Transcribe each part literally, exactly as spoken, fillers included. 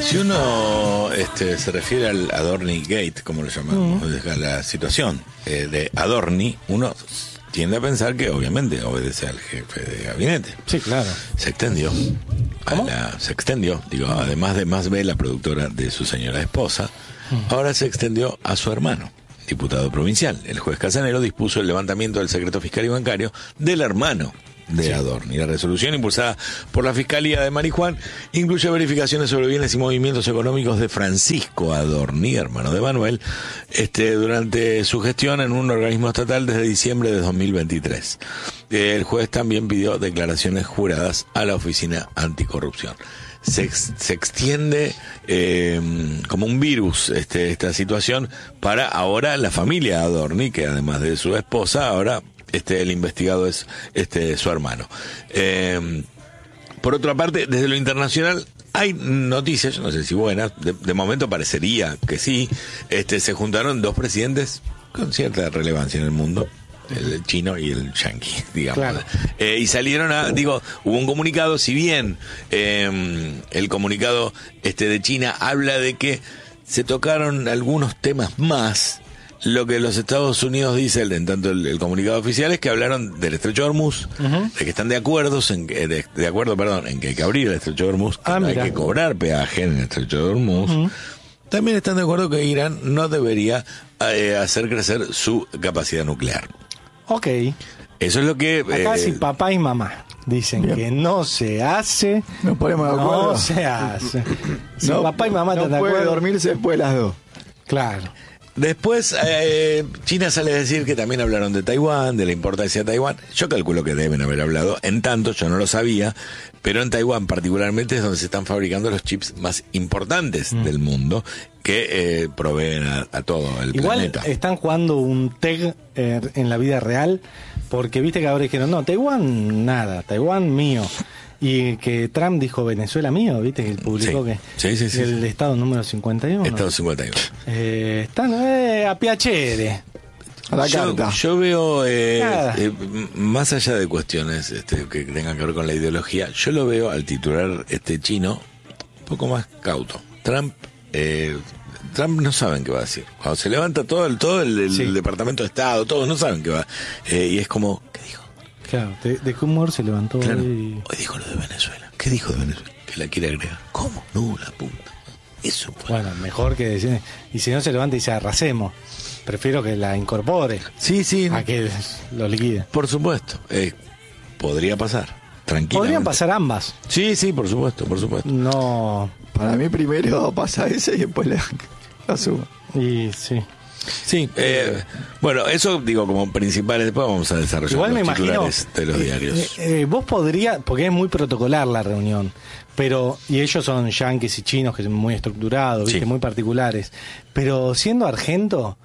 Si uno este, se refiere al Adorni Gate, como lo llamamos, mm. a la situación eh, de Adorni, uno tiende a pensar que obviamente obedece al jefe de gabinete. Sí, claro. Se extendió. A la, se extendió, digo, además de Más B, la productora de su señora esposa, mm. ahora se extendió a su hermano, diputado provincial. El juez Casanero dispuso el levantamiento del secreto fiscal y bancario del hermano de sí. Adorni. La resolución impulsada por la Fiscalía de Marijuán incluye verificaciones sobre bienes y movimientos económicos de Francisco Adorni, hermano de Manuel, este, durante su gestión en un organismo estatal desde diciembre de dos mil veintitrés. El juez también pidió declaraciones juradas a la Oficina Anticorrupción. Se, ex, se extiende eh, como un virus este, esta situación para ahora la familia Adorni, que además de su esposa, ahora este el investigado es este su hermano. Eh, por otra parte, desde lo internacional hay noticias, yo no sé si buenas, de, de momento parecería que sí, este se juntaron dos presidentes con cierta relevancia en el mundo, el chino y el yanqui, digamos. Claro. Eh, y salieron a, digo, hubo un comunicado, si bien eh, el comunicado este de China habla de que se tocaron algunos temas más, lo que los Estados Unidos dice, en tanto el, el comunicado oficial, es que hablaron del Estrecho de Hormuz, uh-huh. de que están de acuerdo, en, de, de acuerdo, perdón, en que hay que abrir el Estrecho de Hormuz, que ah, no hay que cobrar peaje en el Estrecho de Hormuz. Uh-huh. También están de acuerdo que Irán no debería eh, hacer crecer su capacidad nuclear. Ok. Eso es lo que... Acá eh, si papá y mamá dicen bien. Que no se hace, no, ponemos de acuerdo. No se hace. Si no, papá y mamá no están de puede acuerdo, dormirse después de las dos. Claro. Después, eh, China sale a decir que también hablaron de Taiwán, de la importancia de Taiwán. Yo calculo que deben haber hablado. En tanto, yo no lo sabía, pero en Taiwán particularmente es donde se están fabricando los chips más importantes mm. del mundo, que eh, proveen a, a todo el Igual planeta. Igual están jugando un tag eh, en la vida real, porque viste que ahora dijeron, no, Taiwán nada, Taiwán mío. Y que Trump dijo Venezuela mío, viste que publicó sí. que sí, sí, sí, el sí. estado número cincuenta y uno. Estado cincuenta y uno. Eh, están eh, a piacere. A la yo, carta. Yo veo, eh, eh, más allá de cuestiones este, que tengan que ver con la ideología, yo lo veo al titular este chino un poco más cauto. Trump, eh, Trump no saben qué va a decir. Cuando se levanta todo el, todo el, el, sí. el Departamento de Estado, todos no saben qué va. Eh, y es como, ¿qué dijo? Claro, ¿de, de qué humor se levantó claro. hoy? Hoy dijo lo de Venezuela. ¿Qué dijo de Venezuela? Que la quiere agregar. ¿Cómo? No, la punta. Eso. Bueno, bueno mejor que decir. Y si no se levanta y dice arrasemos. Prefiero que la incorpore. Sí, sí. A que lo liquide. Por supuesto. Eh, podría pasar. Tranquilamente. Podrían pasar ambas. Sí, sí, por supuesto, por supuesto. No. Para mí primero pasa ese y después le la subo. Y sí. Sí, eh, bueno, eso digo como principales, después vamos a desarrollar igual los me imagino, de los diarios. Eh, eh, vos podrías, porque es muy protocolar la reunión, pero, y ellos son yanquis y chinos que son muy estructurados, viste, sí. muy particulares, pero siendo argento,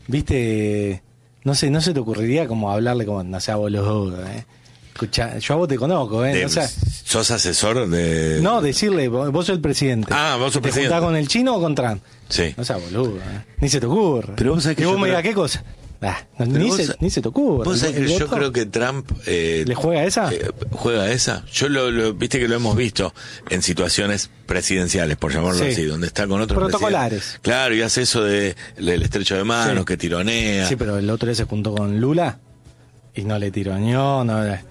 viste, no sé, no se te ocurriría como hablarle como, no sea boludo, eh. Escucha, yo a vos te conozco, ¿eh? De, o sea, ¿sos asesor de...? No, decirle, vos, vos sos el presidente. Ah, vos sos ¿Te presidente. juntás con el chino o con Trump? Sí. No sea boludo, ¿eh? Ni se te ocurre. Pero vos sabés que y vos yo me creo... digas qué cosa. Ah, no, ni, vos, se, ni se te ocurre. Vos sabés que yo otro? creo que Trump... Eh, ¿Le juega esa? Eh, ¿Juega esa? Yo lo, lo... Viste que lo hemos visto en situaciones presidenciales, por llamarlo sí. así, donde está con otros protocolares. Claro, y hace eso de el estrecho de manos, sí. que tironea. Sí, pero el otro día se juntó con Lula y no le tironeó, no...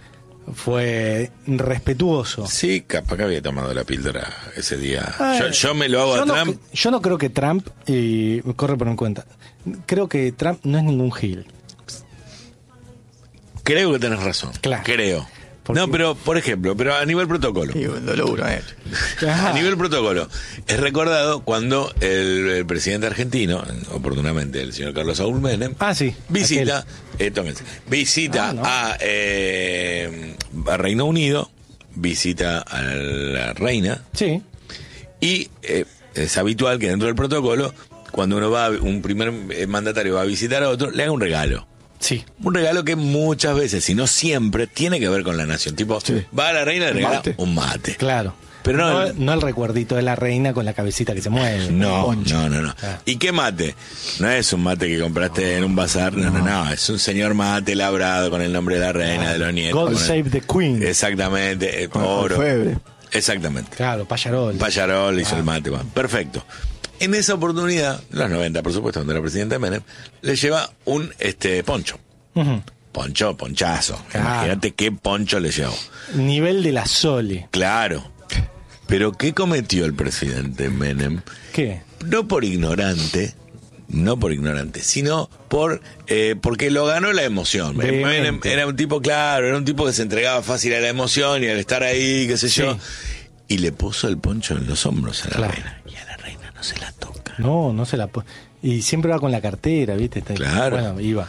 Fue respetuoso. Sí, capaz que había tomado la píldora ese día. Ay, yo, yo me lo hago a no, Trump. Yo no creo que Trump, y corre por mi cuenta, creo que Trump no es ningún gil. Creo que tenés razón. Claro. Creo. No, pero, por ejemplo, pero a nivel protocolo. Sí, lo eh. A nivel protocolo. Es recordado cuando el, el presidente argentino, oportunamente el señor Carlos Saúl Menem, ah, sí, visita, eh, tómense, visita ah, no. a, eh, a Reino Unido, visita a la reina. Sí. Y eh, es habitual que dentro del protocolo, cuando uno va, un primer mandatario va a visitar a otro, le haga un regalo. Sí. Un regalo que muchas veces, si no siempre, tiene que ver con la nación. Tipo, sí. va a la reina y le regala mate. un mate. Claro. Pero no, no, el, no el recuerdito de la reina con la cabecita que se mueve. No, no, no, no. Ah. ¿Y qué mate? No es un mate que compraste en un bazar, no, no, no. Es un señor mate labrado con el nombre de la reina, ah. de los nietos. God save the queen. Exactamente, con oro. Febre. Exactamente. Claro, Payarol. Payarol hizo ah. el mate. Bueno, perfecto. En esa oportunidad, los noventa, por supuesto, donde era presidente Menem, le lleva un este poncho. Uh-huh. Poncho, ponchazo. Claro. Imagínate qué poncho le llevó. Nivel de la Sole. Claro. Pero ¿qué cometió el presidente Menem? ¿Qué? No por ignorante, no por ignorante, sino por eh, porque lo ganó la emoción. Menem era un tipo, claro, era un tipo que se entregaba fácil a la emoción y al estar ahí, qué sé sí. yo. Y le puso el poncho en los hombros a la claro. reina. Y a la reina no se la toca. No, no se la pone. Y siempre va con la cartera, ¿viste? Está claro. Bueno, iba.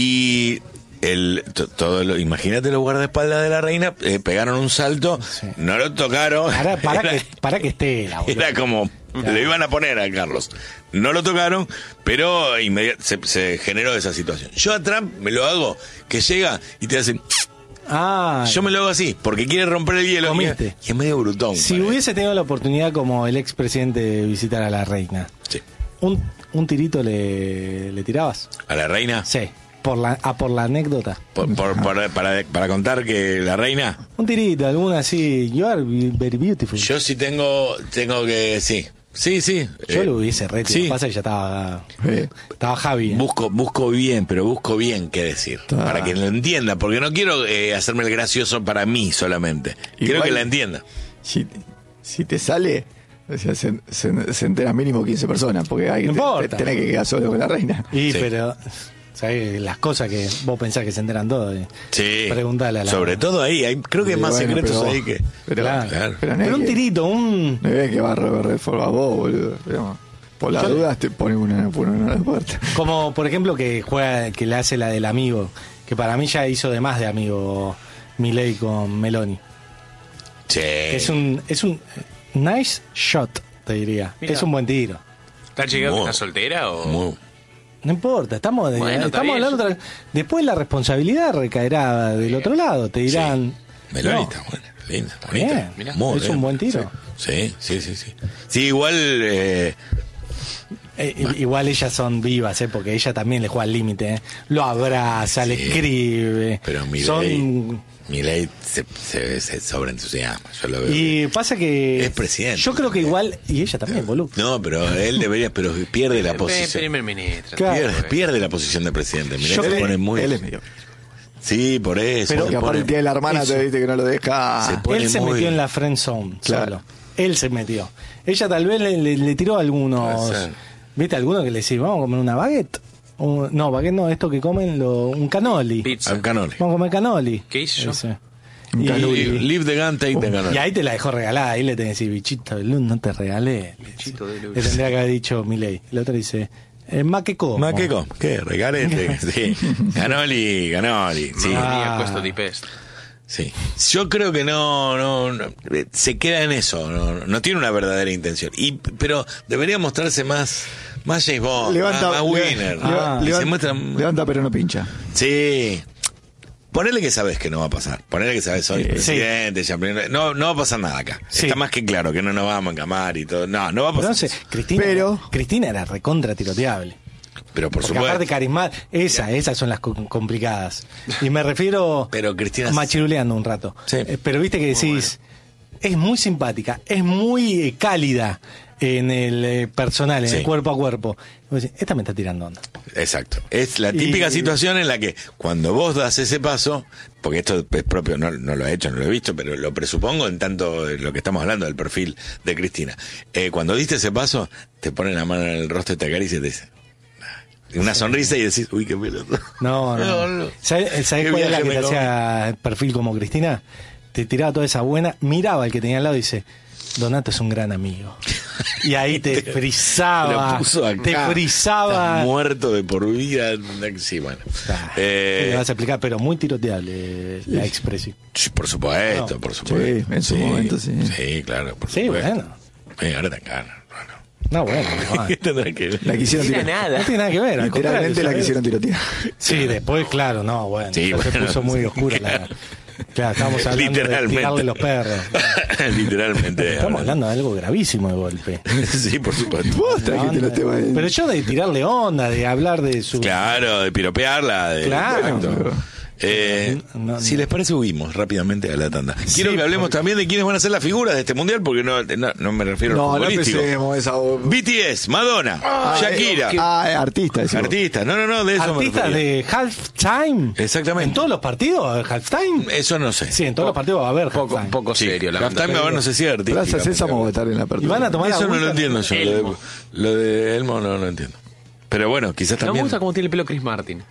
Y el todo lo, imagínate los guardaespaldas de la reina, eh, pegaron un salto, sí. no lo tocaron. Para, para, era, que, para que esté la Era como, claro. le iban a poner a Carlos. No lo tocaron, pero se, se generó esa situación. Yo a Trump me lo hago, que llega y te hacen... Ah, yo me lo hago así, porque quiere romper el hielo. Comiste. Y es medio brutón. Si parece. Hubiese tenido la oportunidad como el expresidente de visitar a la reina, sí. un, un tirito le, le tirabas. ¿A la reina? Sí. Por la, ah, por la anécdota. Por, por, por, para, para contar que la reina. Un tirito, alguna así. You are very beautiful. Yo sí tengo, tengo que, sí. Sí, sí. Yo eh, lo hubiese reto. Sí. Lo que pasa es que ya estaba, eh. estaba Javi. ¿eh? Busco, busco bien, pero busco bien qué decir. Ah. Para que lo entienda, porque no quiero eh, hacerme el gracioso para mí solamente. Igual, quiero que la entienda. Si, si te sale, o sea, se, se, se enteran mínimo quince personas, porque hay no que te, tenés que quedar solo con la reina. Y, sí. pero... ¿sabes? Las cosas que vos pensás que se enteran todos. Eh. Sí. Preguntale a la... Sobre todo ahí. Hay, creo que hay más bueno, secretos pero, ahí que... Pero, claro. Claro. pero, no pero un que, tirito, un... No ves que va a Redford a vos, boludo. Pero, por las dudas te pone una, pone una a la puerta. Como, por ejemplo, que juega, que le hace la del amigo. Que para mí ya hizo de más de amigo Milei con Meloni. Sí. Es un, es un nice shot, te diría. Mirá. Es un buen tiro. ¿Está llegando que está soltera o...? Muy. No importa, estamos, de, bueno, estamos hablando otra... Después la responsabilidad recaerá del otro lado, te dirán... Sí. Meloni no. está buena, linda, bonita. Bien, Muy es bien. Un buen tiro. Sí, sí, sí, sí. Sí, igual... Eh... Eh, igual ellas son vivas, ¿eh? Porque ella también le juega al límite, ¿eh? Lo abraza, sí, le escribe. Pero Milei, son... Milei se, se, se sobreentusiasma, yo lo veo. Y pasa que... Es presidente. Yo creo que igual... Y ella también, boludo. No, pero él debería... Pero pierde la posición. Primer ministro. Claro. Pierde, pierde la posición de presidente. Milei se pone muy... Él es medio... Sí, por eso. Pero que aparte tiene la hermana, eso. Te viste que no lo deja. Se él se muy... metió en la friend zone, claro. Solo. Él se metió. Ella tal vez le, le, le tiró algunos... ¿Viste alguno que le decía, vamos a comer una baguette? Un, no, baguette no, esto que comen, lo, un canoli. Pizza. Un canoli. Vamos a comer canoli. ¿Qué hizo yo? Ese. Y, y, leave the gun, take the canoli. Y ahí te la dejó regalada, ahí le tenés que decir, bichito de luz, no te regalé. Bichito de luz. Le tendría que haber dicho Milei. El otro dice, eh, ¿ma qué como? ¿Ma qué como? ¿Qué? Regalete. Sí. Canoli, canoli. Sí. Ah. Puesto di pest. Sí, yo creo que no, no, no, se queda en eso, no, no tiene una verdadera intención. Y pero debería mostrarse más, más James Bond, levanta, más, más winner. Ah, levanta, se muestra, levanta pero no pincha. Sí, ponele que sabes que no va a pasar, ponele que sabes soy sí, presidente, sí. no, no va a pasar nada acá. Sí. Está más que claro que no nos vamos a encamar y todo, no, no va a pasar. Entonces, Cristina, pero Cristina era recontra tiroteable. Pero por Porque supuesto. aparte carisma, esa, esas son las complicadas. Y me refiero pero Cristina machiruleando un rato. Sí. Eh, pero viste que decís, bueno. Es muy simpática, es muy eh, cálida en el eh, personal, en sí. el cuerpo a cuerpo. Decís, esta me está tirando onda. Exacto. Es la típica y, situación en la que cuando vos das ese paso, porque esto es propio, no, no lo he hecho, no lo he visto, pero lo presupongo en tanto lo que estamos hablando del perfil de Cristina. Eh, cuando diste ese paso, te ponen la mano en el rostro, te acaricia y te dice... Una sonrisa y decís, uy, qué pelota. No, no. no, no. ¿Sabes, ¿sabes cuál es la que te hacía perfil como Cristina? Te tiraba toda esa buena, miraba al que tenía al lado y dice, Donato es un gran amigo. Y ahí te, te frisaba. Puso acá, te frisaba. Estás muerto de por vida. Sí, bueno. Ah, eh, le vas a explicar, pero muy tiroteable la expresión. Sí, por supuesto, no. por supuesto. Sí, en su sí, momento, sí. Sí, claro, por sí, supuesto. Bueno. Sí, ahora tan caro. No, bueno, no, ¿qué tendrá que ver? La quisieron no tiene nada. No tiene nada que ver. Literalmente la quisieron tirotear. Sí, después, claro, no, bueno. Sí, bueno, se puso muy oscura la. Claro, estábamos hablando de tirarle los perros. Literalmente. Estamos hablando de algo gravísimo de golpe. Sí, por supuesto. Vos trajiste los temas. Pero yo de tirarle onda, de hablar de su. Claro, de piropearla. De... Claro. Bueno, Eh, No, no, si no. les parece, huimos rápidamente a la tanda. Quiero Sí, que hablemos porque- también de quiénes van a ser las figuras de este mundial, porque no, no, no me refiero No, al no futbolístico. empecemos esa. B T S, Madonna, Shakira, Ah, artista. decimos. artistas. No, no, no, de eso me Artistas refería. de halftime. Exactamente. ¿En todos los partidos halftime? Eso no sé. Sí, en todos los partidos va a haber Poco, halftime. poco Sí, serio, la Halftime verdad. ahora no sé si es artística. Plaza Sésamo va a estar en la apertura. Y van a tomar Eso no agüita, lo entiendo yo. Lo de, Elmo. lo de Elmo no lo entiendo. Pero bueno, quizás No me también. gusta cómo tiene el pelo Chris Martin.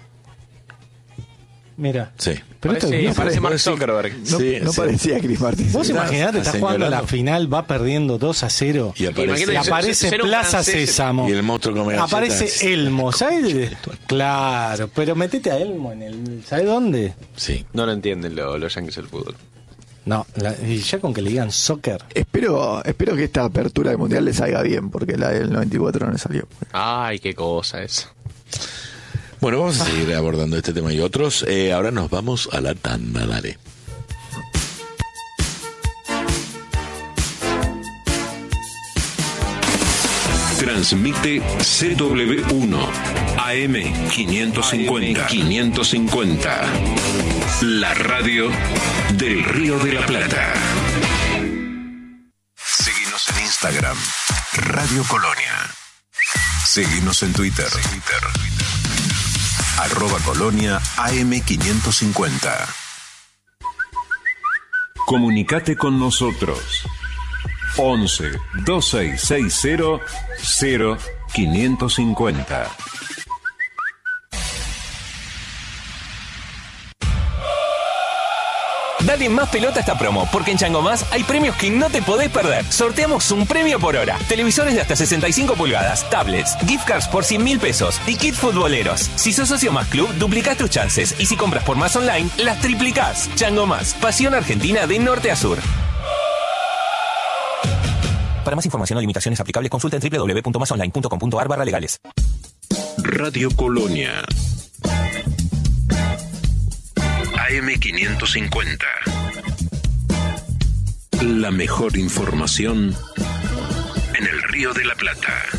Mira. Sí. Pero esto Parece, no parece Mark parece- Zuckerberg. No, Sí, no sí. parecía Chris Martin. Vos Sí. imaginate, estás jugando la señalando. final, va perdiendo dos a cero. Y aparece, Y Imagínate- aparece Ser un Plaza francés. Sésamo. y el monstruo come galletas. Aparece Elmo, ¿sabes? Claro, pero metete a Elmo en el. ¿Sabes dónde? Sí. No lo entienden lo- los yankees del fútbol. No, la- y ya con que le digan soccer. Espero, espero que esta apertura del mundial le salga bien, porque la del noventa y cuatro no le salió. Ay, qué cosa es. Bueno, vamos a seguir abordando este tema y otros. Eh, ahora nos vamos a la tanda, dale. Transmite C W uno A M quinientos cincuenta. quinientos cincuenta. La radio del Río de la Plata. Seguinos en Instagram, Radio Colonia. Seguinos en Twitter, arroba Colonia A M quinientos cincuenta. Comunicate con nosotros. once dos seis seis cero cero quinientos cincuenta. Dale más pelota a esta promo, porque en Chango Más hay premios que no te podés perder. Sorteamos un premio por hora. Televisores de hasta sesenta y cinco pulgadas, tablets, gift cards por cien mil pesos y kits futboleros. Si sos socio Más Club, duplicás tus chances. Y si compras por Más Online, las triplicás. Chango Más, pasión argentina de norte a sur. Para más información o limitaciones aplicables, consulta en doble u doble u doble u punto más online punto com punto a r barra legales. Radio Colonia. A M quinientos cincuenta. La mejor información en el Río de la Plata.